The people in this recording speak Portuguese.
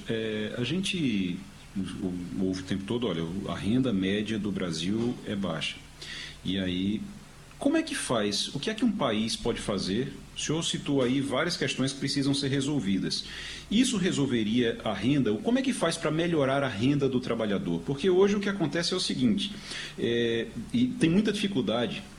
A gente ouve o tempo todo, olha, a renda média do Brasil é baixa. E aí, como é que faz? O que é que um país pode fazer? O senhor citou aí várias questões que precisam ser resolvidas. Isso resolveria a renda? Como é que faz para melhorar a renda do trabalhador? Porque hoje o que acontece é o seguinte, e tem muita dificuldade